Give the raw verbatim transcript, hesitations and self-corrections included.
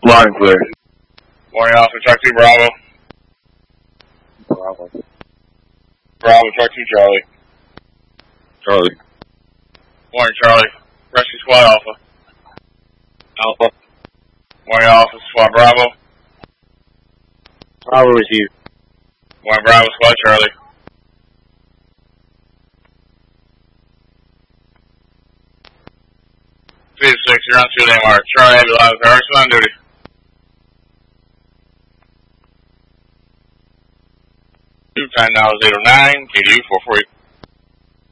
Line clear. Morning, Alpha, track two, Bravo. Bravo. Bravo, track two, Charlie. Charlie. Morning, Charlie. Rescue Squad, Alpha. Alpha. Morning, Alpha, Squad, Bravo. Bravo received. Morning, Bravo, Squad, Charlie. three to six, you're on two lane mark. Charlie, heavy line, Harrison on duty. Two time now is eight oh nine, K D U four forty.